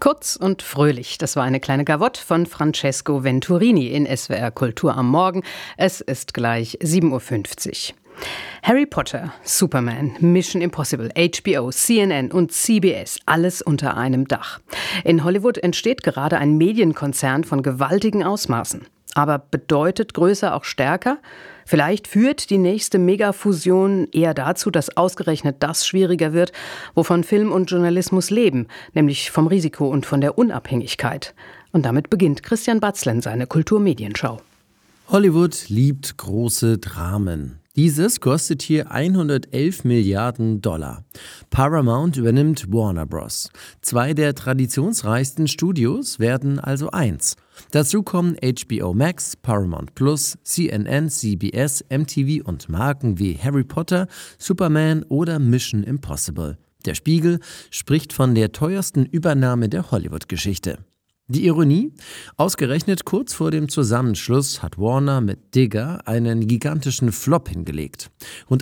Kurz und fröhlich, das war eine kleine Gavotte von Francesco Venturini in SWR Kultur am Morgen. Es ist gleich 7:50 Uhr. Harry Potter, Superman, Mission Impossible, HBO, CNN und CBS, alles unter einem Dach. In Hollywood entsteht gerade ein Medienkonzern von gewaltigen Ausmaßen. Aber bedeutet größer auch stärker? Vielleicht führt die nächste Megafusion eher dazu, dass ausgerechnet das schwieriger wird, wovon Film und Journalismus leben, nämlich vom Risiko und von der Unabhängigkeit. Und damit beginnt Christian Batzlen seine Kulturmedienschau. Hollywood liebt große Dramen. Dieses kostet hier 111 Milliarden $. Paramount übernimmt Warner Bros. 2 der traditionsreichsten Studios werden also eins. Dazu kommen HBO Max, Paramount Plus, CNN, CBS, MTV und Marken wie Harry Potter, Superman oder Mission Impossible. Der Spiegel spricht von der teuersten Übernahme der Hollywood-Geschichte. Die Ironie? Ausgerechnet kurz vor dem Zusammenschluss hat Warner mit Digger einen gigantischen Flop hingelegt. Rund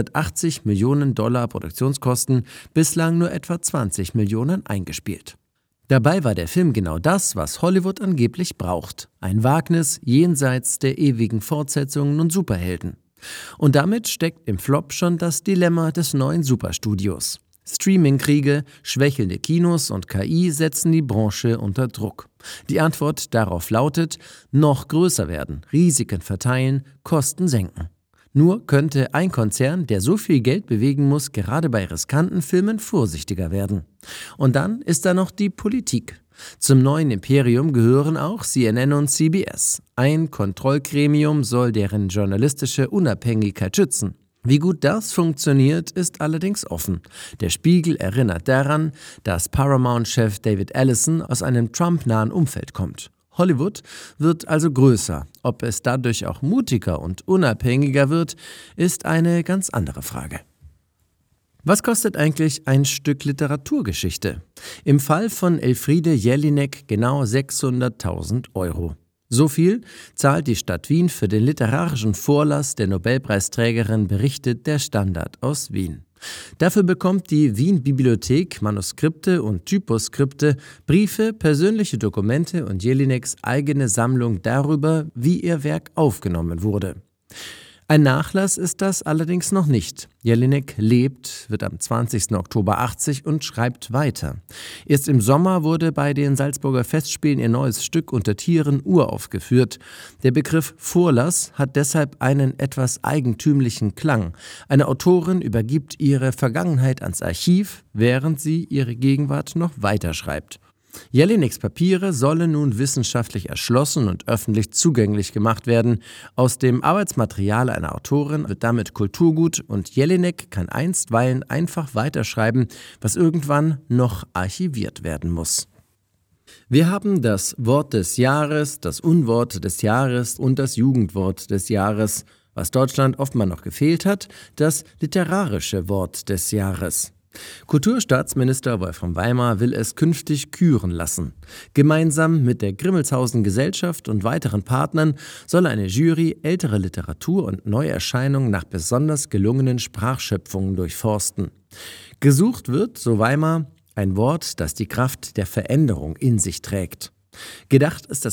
180 Millionen $ Produktionskosten, bislang nur etwa 20 Millionen eingespielt. Dabei war der Film genau das, was Hollywood angeblich braucht. Ein Wagnis jenseits der ewigen Fortsetzungen und Superhelden. Und damit steckt im Flop schon das Dilemma des neuen Superstudios. Streaming-Kriege, schwächelnde Kinos und KI setzen die Branche unter Druck. Die Antwort darauf lautet, noch größer werden, Risiken verteilen, Kosten senken. Nur könnte ein Konzern, der so viel Geld bewegen muss, gerade bei riskanten Filmen vorsichtiger werden. Und dann ist da noch die Politik. Zum neuen Imperium gehören auch CNN und CBS. Ein Kontrollgremium soll deren journalistische Unabhängigkeit schützen. Wie gut das funktioniert, ist allerdings offen. Der Spiegel erinnert daran, dass Paramount-Chef David Ellison aus einem Trump-nahen Umfeld kommt. Hollywood wird also größer. Ob es dadurch auch mutiger und unabhängiger wird, ist eine ganz andere Frage. Was kostet eigentlich ein Stück Literaturgeschichte? Im Fall von Elfriede Jelinek genau 600.000 €. So viel zahlt die Stadt Wien für den literarischen Vorlass der Nobelpreisträgerin, berichtet der Standard aus Wien. Dafür bekommt die Wien-Bibliothek Manuskripte und Typoskripte, Briefe, persönliche Dokumente und Jelineks eigene Sammlung darüber, wie ihr Werk aufgenommen wurde. Ein Nachlass ist das allerdings noch nicht. Jelinek lebt, wird am 20. Oktober 80 und schreibt weiter. Erst im Sommer wurde bei den Salzburger Festspielen ihr neues Stück Unter Tieren uraufgeführt. Der Begriff Vorlass hat deshalb einen etwas eigentümlichen Klang. Eine Autorin übergibt ihre Vergangenheit ans Archiv, während sie ihre Gegenwart noch weiterschreibt. Jelineks Papiere sollen nun wissenschaftlich erschlossen und öffentlich zugänglich gemacht werden. Aus dem Arbeitsmaterial einer Autorin wird damit Kulturgut und Jelinek kann einstweilen einfach weiterschreiben, was irgendwann noch archiviert werden muss. Wir haben das Wort des Jahres, das Unwort des Jahres und das Jugendwort des Jahres. Was Deutschland oftmals noch gefehlt hat, das literarische Wort des Jahres. Kulturstaatsminister Wolfram Weimar will es künftig küren lassen. Gemeinsam mit der Grimmelshausen Gesellschaft und weiteren Partnern soll eine Jury ältere Literatur und Neuerscheinungen nach besonders gelungenen Sprachschöpfungen durchforsten. Gesucht wird, so Weimar, ein Wort, das die Kraft der Veränderung in sich trägt. Gedacht ist das